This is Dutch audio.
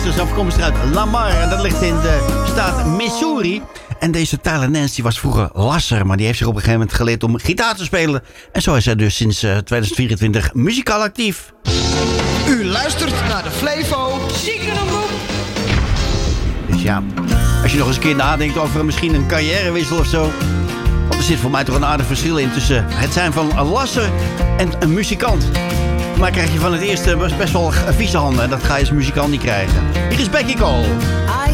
is afkomstig uit Lamar. En dat ligt in de staat Missouri. En deze Tyler Nance die was vroeger lasser. Maar die heeft zich op een gegeven moment geleerd om gitaar te spelen. En zo is hij dus sinds 2024 muzikaal actief. U luistert naar de Flevo Ziekenroep. Dus ja, als je nog eens een keer nadenkt over misschien een carrièrewissel of zo. Want er zit voor mij toch een aardig verschil in tussen het zijn van een lasser en een muzikant. Maar krijg je van het eerste best wel vieze handen. En dat ga je als muzikant niet krijgen. Hier is Becky Cole.